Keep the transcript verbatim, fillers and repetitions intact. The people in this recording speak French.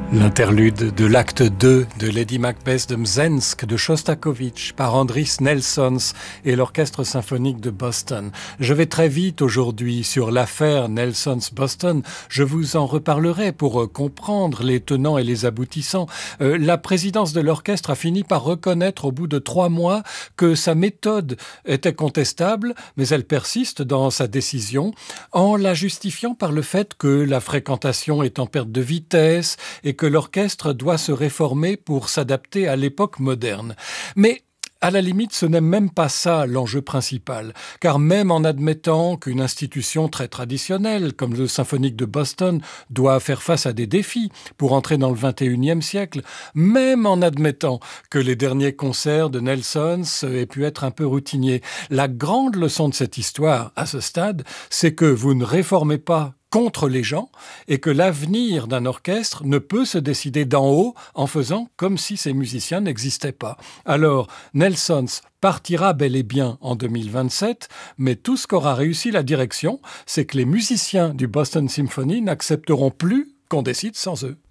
L'interlude de l'acte deux de Lady Macbeth de Mzensk de Shostakovich par Andris Nelsons et l'Orchestre symphonique de Boston. Je vais très vite aujourd'hui sur l'affaire Nelsons-Boston. Je vous en reparlerai pour comprendre les tenants et les aboutissants. Euh, la présidence de l'orchestre a fini par reconnaître au bout de trois mois que sa méthode était contestable, mais elle persiste dans sa décision en la justifiant par le fait que la fréquentation est en perte de vitesse et que l'orchestre doit se réformer pour s'adapter à l'époque moderne. Mais à la limite, ce n'est même pas ça l'enjeu principal, car même en admettant qu'une institution très traditionnelle, comme le Symphonique de Boston, doit faire face à des défis pour entrer dans le vingt et unième siècle, même en admettant que les derniers concerts de Nelsons aient pu être un peu routiniers, la grande leçon de cette histoire, à ce stade, c'est que vous ne réformez pas contre les gens et que l'avenir d'un orchestre ne peut se décider d'en haut en faisant comme si ces musiciens n'existaient pas. Alors, Nelsons partira bel et bien en deux mille vingt-sept, mais tout ce qu'aura réussi la direction, c'est que les musiciens du Boston Symphony n'accepteront plus qu'on décide sans eux.